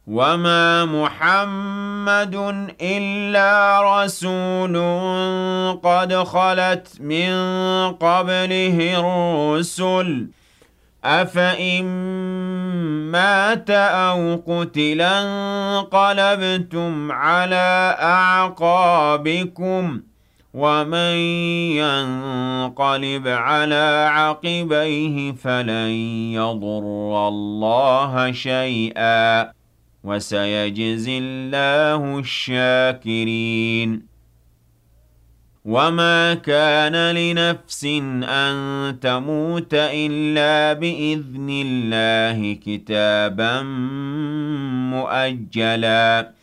وَمَا مُحَمَّدٌ إِلَّا رَسُولٌ قَدْ خَلَتْ مِن قَبْلِهِ الرُّسُلُ ۚ أَفَإِن مَّاتَ أَوْ قُتِلَ انقَلَبْتُمْ عَلَىٰ أَعْقَابِكُمْ ۚ وَمَن يَنقَلِبْ عَلَىٰ عَقِبَيْهِ فَلَن يَضُرَّ اللَّهَ شَيْئًا ۗ وَسَيَجْزِي اللَّهُ الشَّاكِرِينَ. وَمَا كَانَ لِنَفْسٍ أَن تَمُوتَ إِلَّا بِإِذْنِ اللَّهِ كِتَابًا مُّؤَجَّلًا ۗ